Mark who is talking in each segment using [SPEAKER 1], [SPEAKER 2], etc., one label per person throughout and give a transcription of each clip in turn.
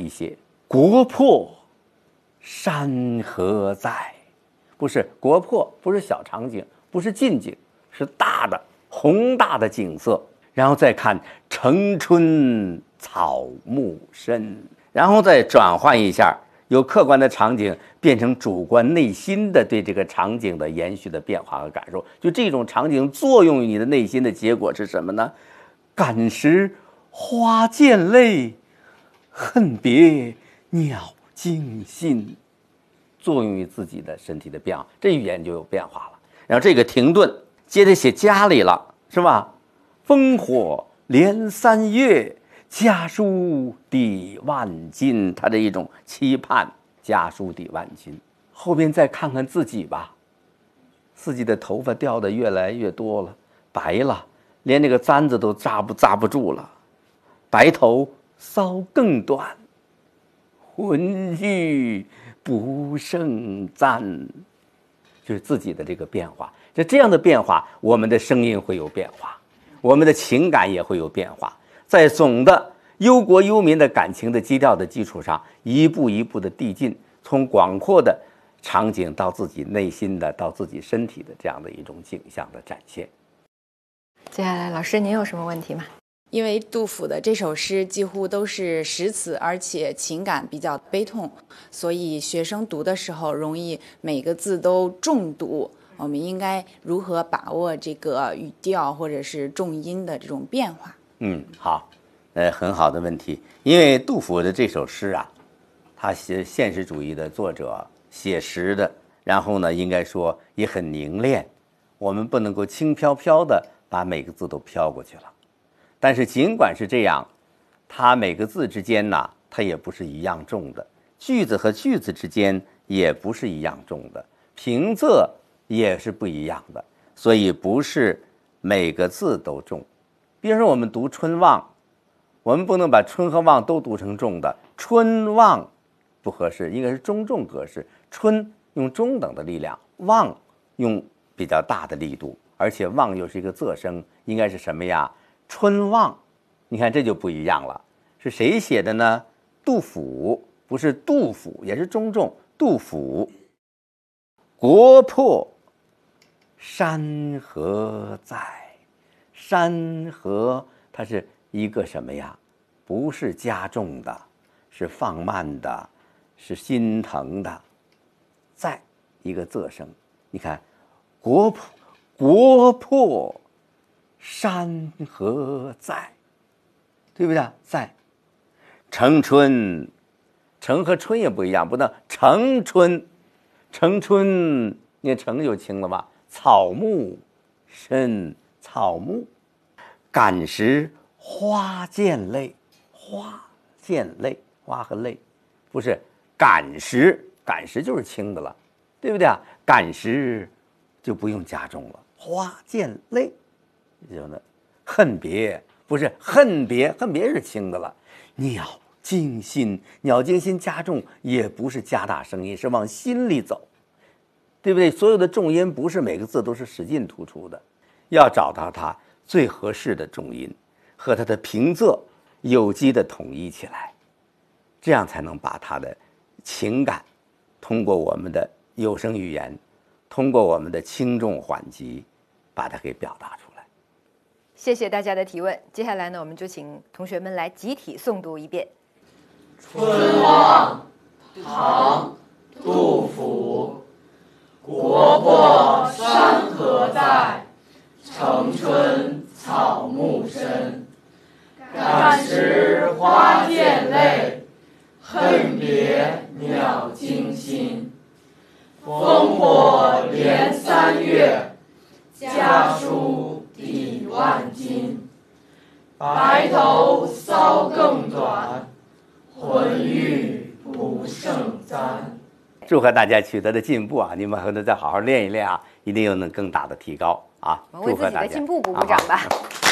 [SPEAKER 1] 一些。国破山河在，不是国破，不是小场景，不是近景，是大的宏大的景色。然后再看城春草木深，然后再转换一下，由客观的场景变成主观内心的对这个场景的延续的变化和感受。就这种场景作用于你的内心的结果是什么呢？感时花溅泪，恨别鸟惊心，作用于自己的身体的变化，这语言就有变化了。然后这个停顿，接着写家里了，是吧？烽火连3月，家书抵万金，他这一种期盼，家书抵万金。后边再看看自己吧，自己的头发掉得越来越多了，白了，连那个簪子都扎不住了，白头搔更短，浑欲不胜簪，就是自己的这个变化。这样的变化，我们的声音会有变化，我们的情感也会有变化。在总的忧国忧民的感情的基调的基础上，一步一步的递进，从广阔的场景到自己内心的，到自己身体的这样的一种景象的展现。
[SPEAKER 2] 接下来老师您有什么问题吗？
[SPEAKER 3] 因为杜甫的这首诗几乎都是实词，而且情感比较悲痛，所以学生读的时候容易每个字都重读。我们应该如何把握这个语调或者是重音的这种变化？
[SPEAKER 1] 好，很好的问题。因为杜甫的这首诗啊，他是现实主义的作者，写实的，然后呢，应该说也很凝练，我们不能够轻飘飘的把每个字都飘过去了。但是尽管是这样，它每个字之间呢，它也不是一样重的，句子和句子之间也不是一样重的，平仄也是不一样的，所以不是每个字都重。比如说我们读春望，我们不能把春和望都读成重的，春望不合适，应该是中重格式。春用中等的力量，望用比较大的力度，而且望又是一个仄声，应该是什么呀？春望，你看这就不一样了。是谁写的呢？杜甫，不是杜甫，也是中重。杜甫，国破山河在，山河它是一个什么呀？不是加重的，是放慢的，是心疼的，在一个仄声。你看，国破山河在，对不对？在。城春，城和春也不一样，不能城春，城春，你看城就轻了吧？草木深，草木。感时花溅泪，花溅泪，花和泪，不是感时，感时就是轻的了，对不对啊？感时就不用加重了，花溅泪，恨别，不是恨别，恨别是轻的了。鸟惊心，鸟惊心加重也不是加大声音，是往心里走，对不对？所有的重音不是每个字都是使劲突出的，要找到它最合适的重音和它的平仄有机的统一起来，这样才能把它的情感通过我们的有声语言，通过我们的轻重缓急把它给表达出来。
[SPEAKER 2] 谢谢大家的提问。接下来呢，我们就请同学们来集体诵读一遍。
[SPEAKER 4] 春望，唐，杜甫。国破山河在，城春草木深。感时花溅泪，恨别鸟惊心。烽火连3月，家书抵万金。白头搔更短，浑欲不胜簪。
[SPEAKER 1] 祝贺大家取得的进步啊！你们回头再好好练一练啊，一定有能更大的提高啊！
[SPEAKER 2] 我们为自己的进步鼓鼓掌吧。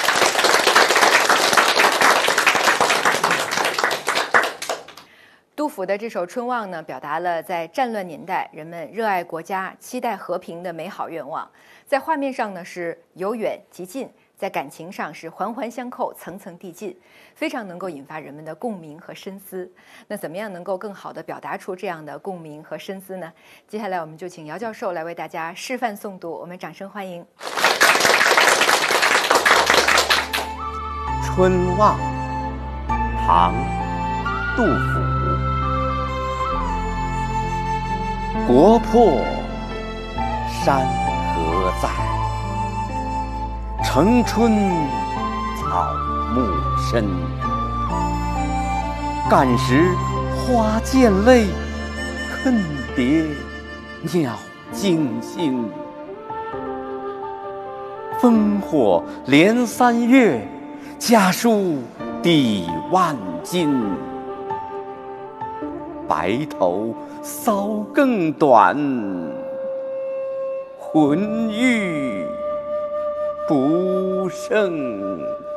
[SPEAKER 2] 杜甫的这首《春望》呢，表达了在战乱年代人们热爱国家、期待和平的美好愿望。在画面上呢，是由远及近， 在感情上是环环相扣、层层递进，非常能够引发人们的共鸣和深思。那怎么样能够更好地表达出这样的共鸣和深思呢？接下来我们就请姚教授来为大家示范诵读，我们掌声欢迎。
[SPEAKER 1] 春望，唐·杜甫。国破山河在，城春草木深。感时花溅泪，恨别鸟惊心。烽火连三月，家书抵万金。白头搔更短，浑欲不胜。